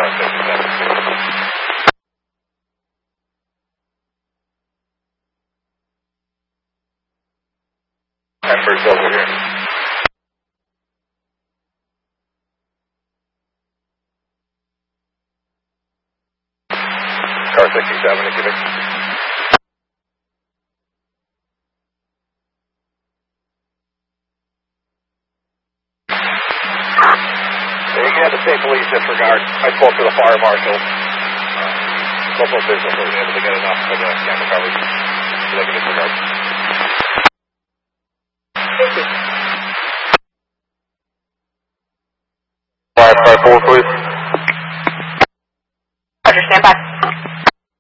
Ember's over here. Car 67, give it. You had to say police disregard. I spoke to the fire marshal. Local officials were able to get enough for the camera coverage. So they can disregard. Thank you. 554, please.